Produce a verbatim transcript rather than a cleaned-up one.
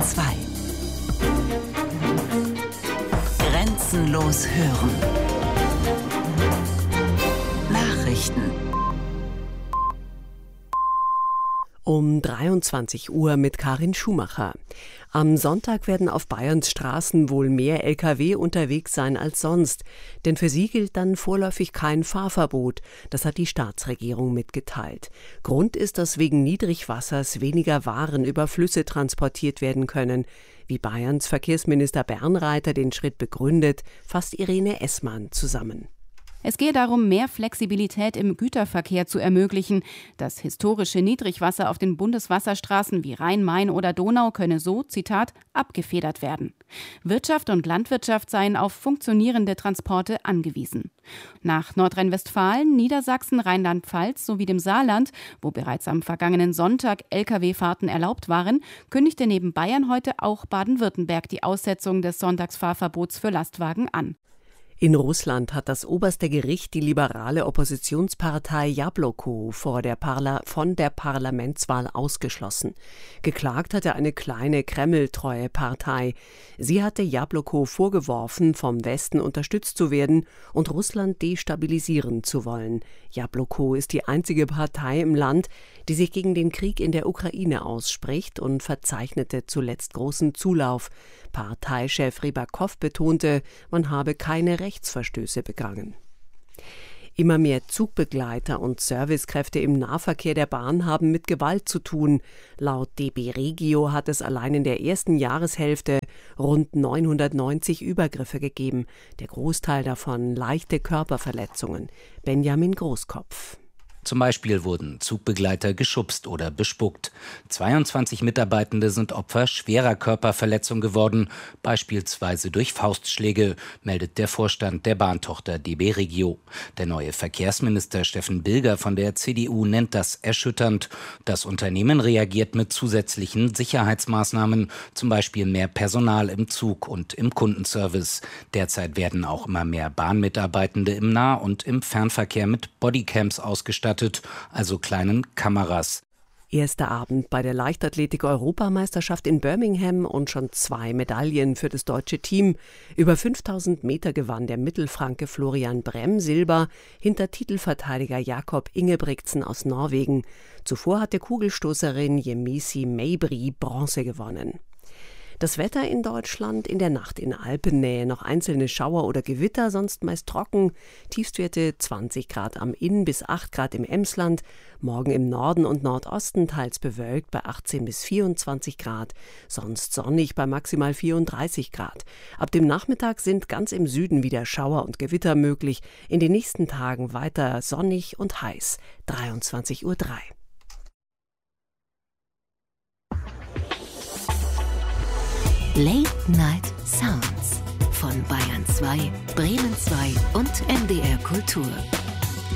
zwei. Grenzenlos hören. Nachrichten. Um dreiundzwanzig Uhr mit Karin Schumacher. Am Sonntag werden auf Bayerns Straßen wohl mehr L K W unterwegs sein als sonst. Denn für sie gilt dann vorläufig kein Fahrverbot. Das hat die Staatsregierung mitgeteilt. Grund ist, dass wegen Niedrigwassers weniger Waren über Flüsse transportiert werden können. Wie Bayerns Verkehrsminister Bernreiter den Schritt begründet, fasst Irene Essmann zusammen. Es gehe darum, mehr Flexibilität im Güterverkehr zu ermöglichen. Das historische Niedrigwasser auf den Bundeswasserstraßen wie Rhein, Main oder Donau könne so, Zitat, abgefedert werden. Wirtschaft und Landwirtschaft seien auf funktionierende Transporte angewiesen. Nach Nordrhein-Westfalen, Niedersachsen, Rheinland-Pfalz sowie dem Saarland, wo bereits am vergangenen Sonntag L K W-Fahrten erlaubt waren, kündigte neben Bayern heute auch Baden-Württemberg die Aussetzung des Sonntagsfahrverbots für Lastwagen an. In Russland hat das oberste Gericht die liberale Oppositionspartei Jabloko vor der Parla- von der Parlamentswahl ausgeschlossen. Geklagt hatte eine kleine Kreml-treue Partei. Sie hatte Jabloko vorgeworfen, vom Westen unterstützt zu werden und Russland destabilisieren zu wollen. Jabloko ist die einzige Partei im Land, die sich gegen den Krieg in der Ukraine ausspricht und verzeichnete zuletzt großen Zulauf. Parteichef Rybakow betonte, man habe keine Rechtsverstöße begangen. Immer mehr Zugbegleiter und Servicekräfte im Nahverkehr der Bahn haben mit Gewalt zu tun. Laut D B Regio hat es allein in der ersten Jahreshälfte rund neunhundertneunzig Übergriffe gegeben. Der Großteil davon leichte Körperverletzungen. Benjamin Großkopf. Zum Beispiel wurden Zugbegleiter geschubst oder bespuckt. zweiundzwanzig Mitarbeitende sind Opfer schwerer Körperverletzung geworden, beispielsweise durch Faustschläge, meldet der Vorstand der Bahntochter D B Regio. Der neue Verkehrsminister Steffen Bilger von der C D U nennt das erschütternd. Das Unternehmen reagiert mit zusätzlichen Sicherheitsmaßnahmen, zum Beispiel mehr Personal im Zug und im Kundenservice. Derzeit werden auch immer mehr Bahnmitarbeitende im Nah- und im Fernverkehr mit Bodycams ausgestattet, also kleinen Kameras. Erster Abend bei der Leichtathletik-Europameisterschaft in Birmingham und schon zwei Medaillen für das deutsche Team. Über fünftausend Meter gewann der Mittelfranke Florian Brem Silber hinter Titelverteidiger Jakob Ingebrigtsen aus Norwegen. Zuvor hat der Kugelstoßerin Yemisi Mabry Bronze gewonnen. Das Wetter in Deutschland: in der Nacht in Alpennähe noch einzelne Schauer oder Gewitter, sonst meist trocken. Tiefstwerte zwanzig Grad am Inn bis acht Grad im Emsland. Morgen im Norden und Nordosten teils bewölkt bei achtzehn bis vierundzwanzig Grad. Sonst sonnig bei maximal vierunddreißig Grad. Ab dem Nachmittag sind ganz im Süden wieder Schauer und Gewitter möglich. In den nächsten Tagen weiter sonnig und heiß. dreiundzwanzig Uhr drei. Late Night Sounds von Bayern zwei, Bremen zwei und M D R Kultur.